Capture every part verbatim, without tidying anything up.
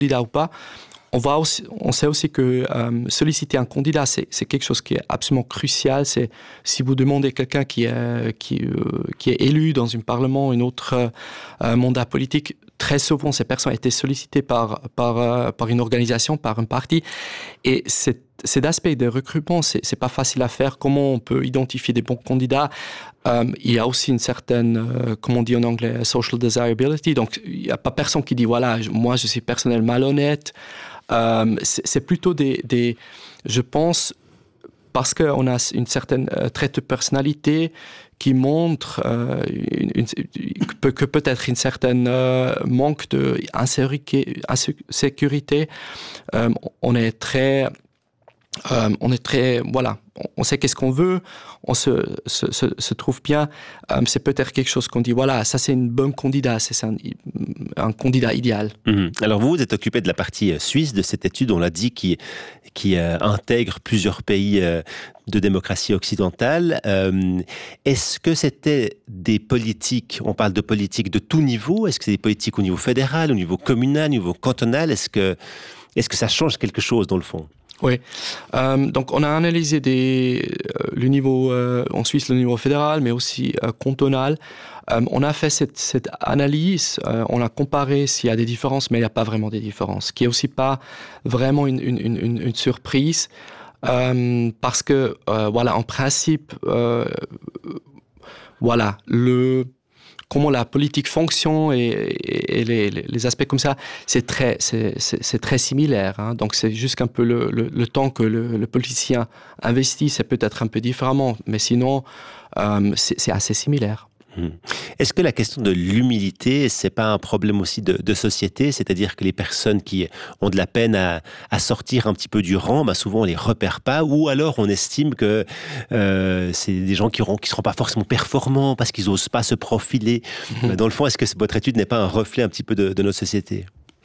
candidat ou pas, on, va aussi, on sait aussi que euh, solliciter un candidat, c'est, c'est quelque chose qui est absolument crucial. C'est, si vous demandez quelqu'un qui est, qui, euh, qui est élu dans un parlement, un autre euh, mandat politique, très souvent, ces personnes étaient sollicitées par, par, euh, par une organisation, par un parti. Et cet, cet aspect de recrutement, c'est, c'est pas facile à faire. Comment on peut identifier des bons candidats? Euh, il y a aussi une certaine, euh, comment on dit en anglais, social desirability. Donc, il n'y a pas personne qui dit, voilà, moi, je suis personnel malhonnête. Euh, c'est, c'est plutôt des, des, je pense, parce qu'on a une certaine euh, trait de personnalité qui montre euh, une, une, que peut-être une certaine euh, manque d'insécurité. Insécurité. Euh, on est très, euh, on est très, voilà, on sait qu'est-ce qu'on veut, on se, se, se, se trouve bien. Euh, c'est peut-être quelque chose qu'on dit, voilà, ça c'est une bonne candidat, c'est un, un candidat idéal. Mmh. Alors vous, vous êtes occupé de la partie suisse de cette étude, on l'a dit, qui, qui euh, intègre plusieurs pays euh, de démocratie occidentale. Euh, est-ce que c'était des politiques, on parle de politiques de tout niveau, est-ce que c'est des politiques au niveau fédéral, au niveau communal, au niveau cantonal, est-ce que, est-ce que ça change quelque chose dans le fond ? Oui, euh, donc on a analysé des, euh, le niveau, euh, en Suisse le niveau fédéral, mais aussi euh, cantonal. Euh, on a fait cette, cette analyse, euh, on a comparé s'il y a des différences, mais il n'y a pas vraiment des différences, ce qui est aussi pas vraiment une, une, une, une surprise, euh, parce que, euh, voilà, en principe, euh, voilà, le... comment la politique fonctionne et, et, et les, les aspects comme ça, c'est très, c'est, c'est, c'est très similaire. Hein. Donc, c'est juste qu'un peu le, le, le temps que le, le politicien investit, c'est peut-être un peu différemment. Mais sinon, euh, c'est, c'est assez similaire. Est-ce que la question de l'humilité, c'est pas un problème aussi de, de société? C'est-à-dire que les personnes qui ont de la peine à, à sortir un petit peu du rang, bah souvent on les repère pas, ou alors on estime que euh, c'est des gens qui ne qui seront pas forcément performants parce qu'ils n'osent pas se profiler. Mmh. Dans le fond, est-ce que votre étude n'est pas un reflet un petit peu de, de notre société?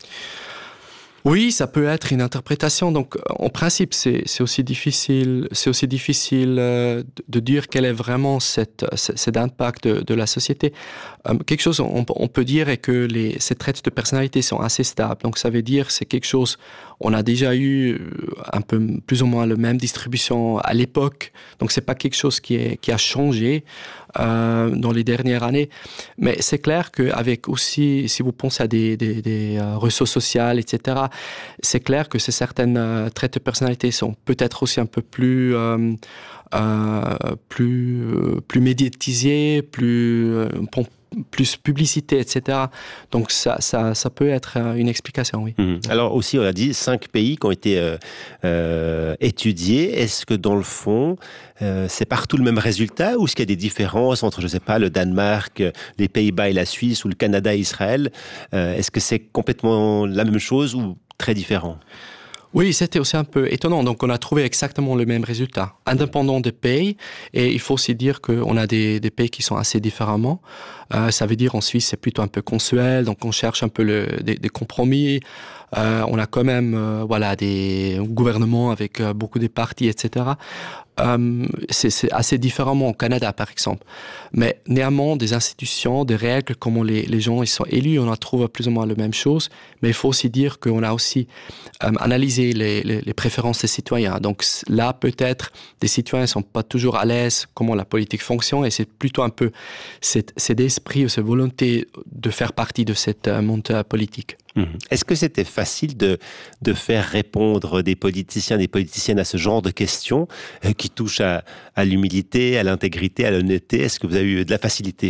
Oui, ça peut être une interprétation. Donc, en principe, c'est, c'est aussi difficile, c'est aussi difficile euh, de dire quel est vraiment cette, cet impact de, de la société. Euh, quelque chose, on, on peut dire, est que les, ces traits de personnalité sont assez stables. Donc, ça veut dire c'est quelque chose. On a déjà eu un peu plus ou moins la même distribution à l'époque. Donc, c'est pas quelque chose qui est qui a changé euh, dans les dernières années. Mais c'est clair qu'avec aussi, si vous pensez à des, des, des euh, ressources sociales, et cetera, c'est clair que ces certaines euh, traits de personnalité sont peut-être aussi un peu plus euh, euh, plus euh, plus médiatisés, plus euh, plus publicité, et cetera. Donc ça, ça, ça peut être une explication, oui. Mmh. Alors aussi, on a dit cinq pays qui ont été euh, euh, étudiés. Est-ce que dans le fond, euh, c'est partout le même résultat, ou est-ce qu'il y a des différences entre, je ne sais pas, le Danemark, les Pays-Bas et la Suisse, ou le Canada et Israël? euh, Est-ce que c'est complètement la même chose ou très différent? Oui, c'était aussi un peu étonnant. Donc, on a trouvé exactement le même résultat, indépendant des pays. Et il faut aussi dire qu'on a des, des pays qui sont assez différemment. Euh, ça veut dire en Suisse, c'est plutôt un peu consensuel. Donc, on cherche un peu le, des, des compromis. Euh, on a quand même, euh, voilà, des gouvernements avec euh, beaucoup de partis, et cetera. Euh, c'est, c'est assez différemment au Canada, par exemple. Mais néanmoins, des institutions, des règles, comment les, les gens ils sont élus, on en trouve plus ou moins la même chose. Mais il faut aussi dire qu'on a aussi euh, analysé les, les, les préférences des citoyens. Donc là, peut-être, des citoyens ne sont pas toujours à l'aise comment la politique fonctionne, et c'est plutôt un peu cet, cet esprit ou cette volonté de faire partie de cette euh, monde politique. Est-ce que c'était facile de, de faire répondre des politiciens, des politiciennes à ce genre de questions euh, qui touchent à, à l'humilité, à l'intégrité, à l'honnêteté? Est-ce que vous avez eu de la facilité?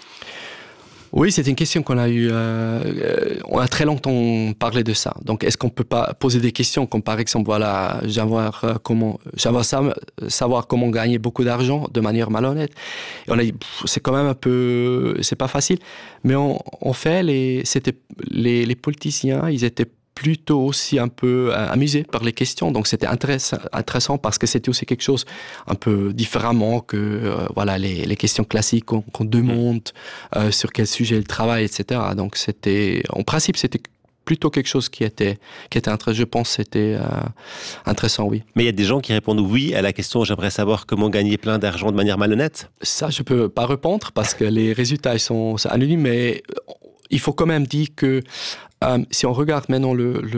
Oui, c'est une question qu'on a eu. Euh, on a très longtemps parlé de ça. Donc, est-ce qu'on peut pas poser des questions comme par exemple, voilà, j'aimerais euh, comment, j'aimerais savoir comment gagner beaucoup d'argent de manière malhonnête. Et on a dit, pff, c'est quand même un peu, c'est pas facile. Mais on, on fait les, c'était les, les politiciens, ils étaient plutôt aussi un peu euh, amusé par les questions. Donc, c'était intéressant, intéressant parce que c'était aussi quelque chose un peu différemment que euh, voilà, les, les questions classiques qu'on, qu'on demande, euh, sur quel sujet il travaille, et cetera. Donc, c'était, en principe, c'était plutôt quelque chose qui était, qui était intéressant. Je pense que c'était euh, intéressant, oui. Mais il y a des gens qui répondent oui à la question « J'aimerais savoir comment gagner plein d'argent de manière malhonnête ». Ça, je peux pas répondre parce que les résultats ils sont, sont anonymes, mais il faut quand même dire que euh, si on regarde maintenant le, le